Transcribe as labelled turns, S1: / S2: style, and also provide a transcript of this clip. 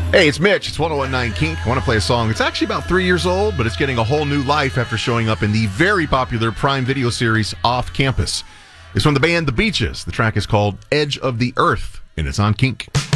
S1: Hey, it's Mitch. It's 1019 Kink. I want to play a song. It's actually about 3 years old, but it's getting a whole new life after showing up in the very popular Prime Video series Off Campus. It's from the band The Beaches. The track is called Edge of the Earth, and it's on Kink.